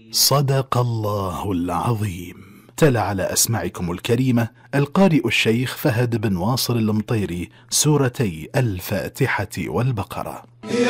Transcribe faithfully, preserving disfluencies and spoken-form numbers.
صدق الله العظيم. تلا على أسماعكم الكريمة القارئ الشيخ فهد بن واصل المطيري سورتي الفاتحة والبقرة.